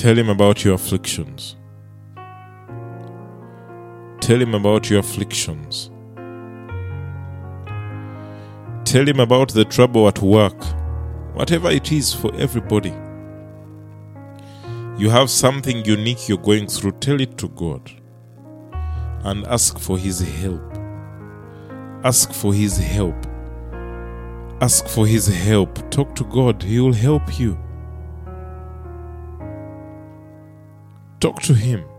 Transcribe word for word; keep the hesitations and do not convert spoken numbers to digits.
Tell him about your afflictions. Tell him about your afflictions. Tell him about the trouble at work, whatever it is for everybody. You have something unique you're going through, tell it to God and ask for His help. Ask for His help. Ask for His help. Talk to God, He will help you. Talk to Him.